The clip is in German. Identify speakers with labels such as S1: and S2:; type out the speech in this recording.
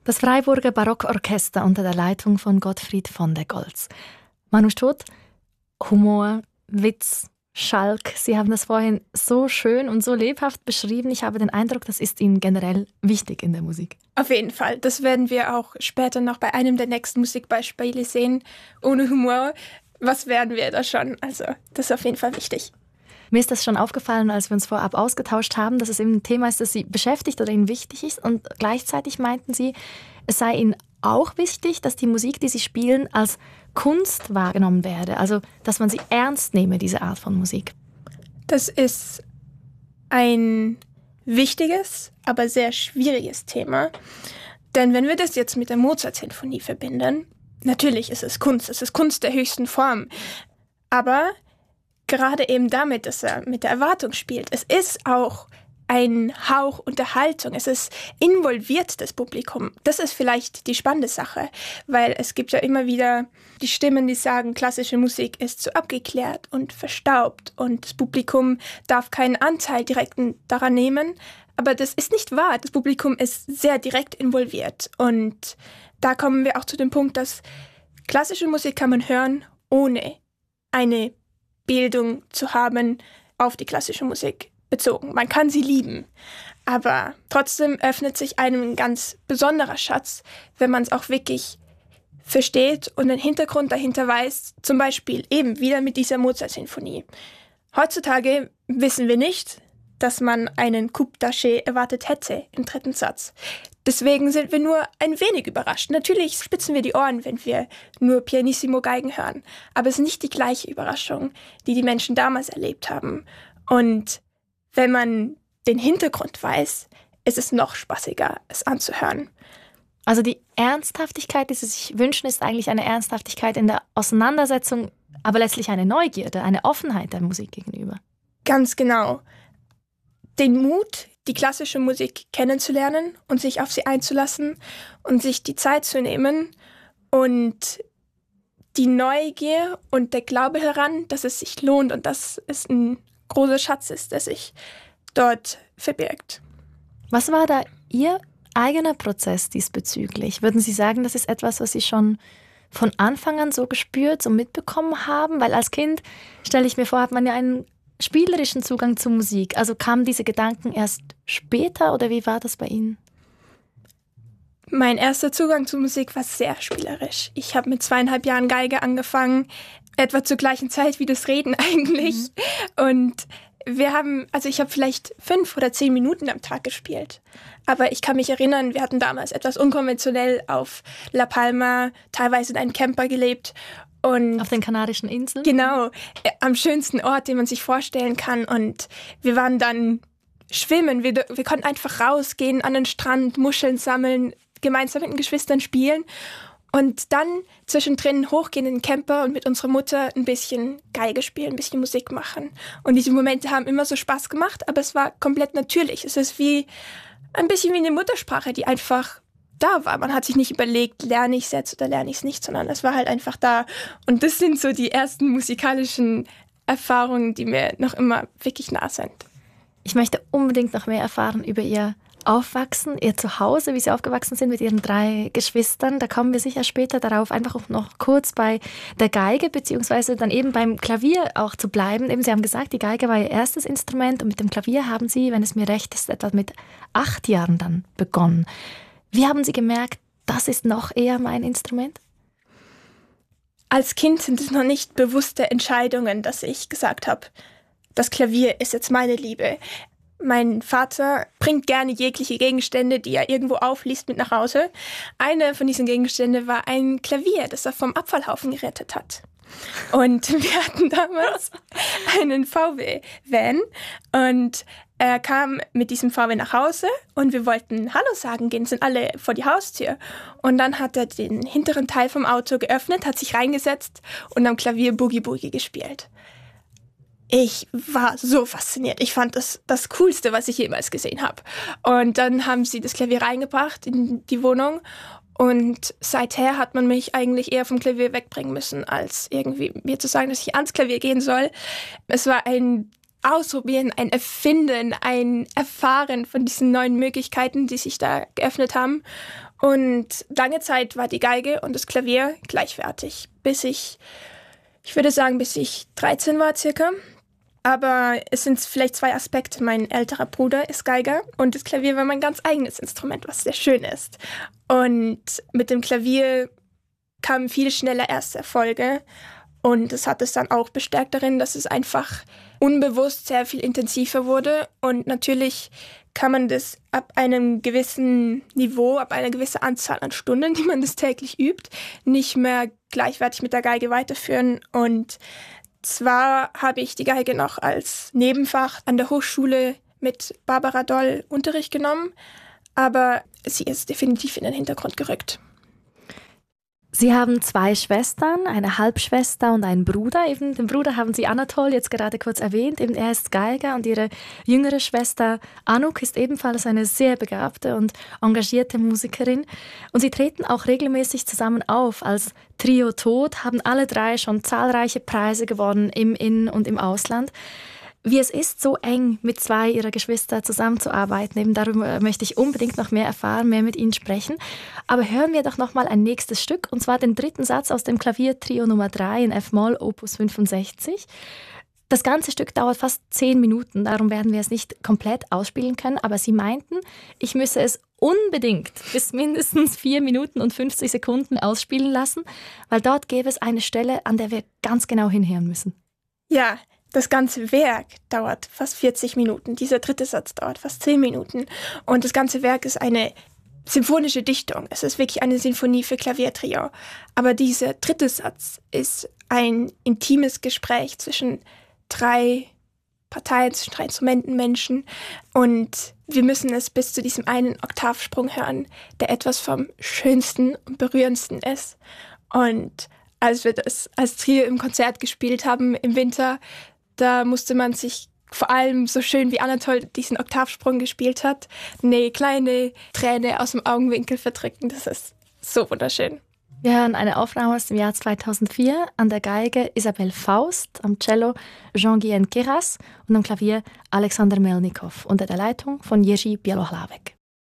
S1: Das Freiburger Barockorchester unter der Leitung von Gottfried von der Goltz. Manu Stoth, Humor, Witz, Schalk, Sie haben das vorhin so schön und so lebhaft beschrieben. Ich habe den Eindruck, das ist Ihnen generell wichtig in der Musik.
S2: Auf jeden Fall. Das werden wir auch später noch bei einem der nächsten Musikbeispiele sehen. Ohne Humor, was werden wir da schon? Also das ist auf jeden Fall wichtig.
S1: Mir ist das schon aufgefallen, als wir uns vorab ausgetauscht haben, dass es eben ein Thema ist, das Sie beschäftigt oder Ihnen wichtig ist. Und gleichzeitig meinten Sie, es sei Ihnen auch wichtig, dass die Musik, die Sie spielen, als Kunst wahrgenommen werde. Also, dass man sie ernst nehme, diese Art von Musik.
S2: Das ist ein wichtiges, aber sehr schwieriges Thema. Denn wenn wir das jetzt mit der Mozart-Sinfonie verbinden, natürlich ist es Kunst der höchsten Form. Aber gerade eben damit, dass er mit der Erwartung spielt, es ist auch ein Hauch Unterhaltung. Es ist involviert, das Publikum. Das ist vielleicht die spannende Sache, weil es gibt ja immer wieder die Stimmen, die sagen, klassische Musik ist zu abgeklärt und verstaubt und das Publikum darf keinen Anteil direkt daran nehmen. Aber das ist nicht wahr. Das Publikum ist sehr direkt involviert. Und da kommen wir auch zu dem Punkt, dass klassische Musik kann man hören, ohne eine Bildung zu haben auf die klassische Musik bezogen. Man kann sie lieben, aber trotzdem öffnet sich einem ein ganz besonderer Schatz, wenn man es auch wirklich versteht und den Hintergrund dahinter weiß, zum Beispiel eben wieder mit dieser Mozart-Sinfonie. Heutzutage wissen wir nicht, dass man einen Coup d'Archet erwartet hätte im dritten Satz. Deswegen sind wir nur ein wenig überrascht. Natürlich spitzen wir die Ohren, wenn wir nur Pianissimo Geigen hören, aber es ist nicht die gleiche Überraschung, die die Menschen damals erlebt haben. Und wenn man den Hintergrund weiß, ist es noch spaßiger, es anzuhören.
S1: Also die Ernsthaftigkeit, die Sie sich wünschen, ist eigentlich eine Ernsthaftigkeit in der Auseinandersetzung, aber letztlich eine Neugierde, eine Offenheit der Musik gegenüber.
S2: Ganz genau. Den Mut, die klassische Musik kennenzulernen und sich auf sie einzulassen und sich die Zeit zu nehmen und die Neugier und der Glaube daran, dass es sich lohnt und dass es ein großer Schatz ist, der sich dort verbirgt.
S1: Was war da Ihr eigener Prozess diesbezüglich? Würden Sie sagen, das ist etwas, was Sie schon von Anfang an so gespürt, so mitbekommen haben? Weil als Kind, stelle ich mir vor, hat man ja einen spielerischen Zugang zur Musik. Also kamen diese Gedanken erst später oder wie war das bei Ihnen?
S2: Mein erster Zugang zur Musik war sehr spielerisch. Ich habe mit 2,5 Jahren Geige angefangen, etwa zur gleichen Zeit wie das Reden eigentlich. Und ich habe vielleicht 5 oder 10 Minuten am Tag gespielt. Aber ich kann mich erinnern, wir hatten damals etwas unkonventionell auf La Palma, teilweise in einem Camper gelebt. Und
S1: auf den Kanarischen Inseln?
S2: Genau, am schönsten Ort, den man sich vorstellen kann. Und wir waren dann schwimmen. Wir konnten einfach rausgehen an den Strand, Muscheln sammeln, gemeinsam mit den Geschwistern spielen. Und dann zwischendrin hochgehen in den Camper und mit unserer Mutter ein bisschen Geige spielen, ein bisschen Musik machen. Und diese Momente haben immer so Spaß gemacht, aber es war komplett natürlich. Es ist ein bisschen wie eine Muttersprache, die einfach da war. Man hat sich nicht überlegt, lerne ich es jetzt oder lerne ich es nicht, sondern es war halt einfach da. Und das sind so die ersten musikalischen Erfahrungen, die mir noch immer wirklich nah sind.
S1: Ich möchte unbedingt noch mehr erfahren über Ihr Aufwachsen, Ihr Zuhause, wie Sie aufgewachsen sind mit Ihren 3 Geschwistern. Da kommen wir sicher später darauf, einfach auch noch kurz bei der Geige beziehungsweise dann eben beim Klavier auch zu bleiben. Eben, Sie haben gesagt, die Geige war Ihr erstes Instrument und mit dem Klavier haben Sie, wenn es mir recht ist, etwa mit 8 Jahren dann begonnen. Wie haben Sie gemerkt, das ist noch eher mein Instrument?
S2: Als Kind sind es noch nicht bewusste Entscheidungen, dass ich gesagt habe, das Klavier ist jetzt meine Liebe. Mein Vater bringt gerne jegliche Gegenstände, die er irgendwo aufliest, mit nach Hause. Eine von diesen Gegenständen war ein Klavier, das er vom Abfallhaufen gerettet hat. Und wir hatten damals einen VW-Van und er kam mit diesem VW nach Hause und wir wollten Hallo sagen gehen, sind alle vor die Haustür. Und dann hat er den hinteren Teil vom Auto geöffnet, hat sich reingesetzt und am Klavier Boogie Boogie gespielt. Ich war so fasziniert. Ich fand das Coolste, was ich jemals gesehen habe. Und dann haben sie das Klavier reingebracht in die Wohnung. Und seither hat man mich eigentlich eher vom Klavier wegbringen müssen, als irgendwie mir zu sagen, dass ich ans Klavier gehen soll. Es war ein Ausprobieren, ein Erfinden, ein Erfahren von diesen neuen Möglichkeiten, die sich da geöffnet haben. Und lange Zeit war die Geige und das Klavier gleichwertig, bis ich würde sagen, bis ich 13 war circa. Aber es sind vielleicht 2 Aspekte. Mein älterer Bruder ist Geiger und das Klavier war mein ganz eigenes Instrument, was sehr schön ist. Und mit dem Klavier kamen viel schneller erste Erfolge und das hat es dann auch bestärkt darin, dass es einfach unbewusst sehr viel intensiver wurde. Und natürlich kann man das ab einem gewissen Niveau, ab einer gewissen Anzahl an Stunden, die man das täglich übt, nicht mehr gleichwertig mit der Geige weiterführen. Und zwar habe ich die Geige noch als Nebenfach an der Hochschule mit Barbara Doll Unterricht genommen, aber sie ist definitiv in den Hintergrund gerückt.
S1: Sie haben 2 Schwestern, eine Halbschwester und einen Bruder. Eben den Bruder haben Sie Anatol jetzt gerade kurz erwähnt. Eben er ist Geiger und ihre jüngere Schwester Anouk ist ebenfalls eine sehr begabte und engagierte Musikerin. Und sie treten auch regelmäßig zusammen auf. Als Trio Tod haben alle 3 schon zahlreiche Preise gewonnen im In- und im Ausland. Wie es ist, so eng mit 2 ihrer Geschwister zusammenzuarbeiten. Eben darüber möchte ich unbedingt noch mehr erfahren, mehr mit Ihnen sprechen. Aber hören wir doch noch mal ein nächstes Stück, und zwar den 3. Satz aus dem Klaviertrio Nummer 3 in F-Moll, Opus 65. Das ganze Stück dauert fast 10 Minuten, darum werden wir es nicht komplett ausspielen können. Aber Sie meinten, ich müsse es unbedingt bis mindestens 4 Minuten und 50 Sekunden ausspielen lassen, weil dort gäbe es eine Stelle, an der wir ganz genau hinhören müssen.
S2: Ja, das ganze Werk dauert fast 40 Minuten. Dieser 3. Satz dauert fast 10 Minuten. Und das ganze Werk ist eine symphonische Dichtung. Es ist wirklich eine Sinfonie für Klaviertrio. Aber dieser 3. Satz ist ein intimes Gespräch zwischen 3 Parteien, zwischen 3 Instrumentenmenschen. Und wir müssen es bis zu diesem einen Oktavsprung hören, der etwas vom Schönsten und Berührendsten ist. Und als wir das als Trio im Konzert gespielt haben im Winter, da musste man sich vor allem, so schön wie Anatol diesen Oktavsprung gespielt hat, eine kleine Träne aus dem Augenwinkel verdrücken. Das ist so wunderschön.
S1: Wir hören eine Aufnahme aus dem Jahr 2004, an der Geige Isabelle Faust, am Cello Jean-Guyen Keras und am Klavier Alexander Melnikov unter der Leitung von Jerzy Bielohlavek.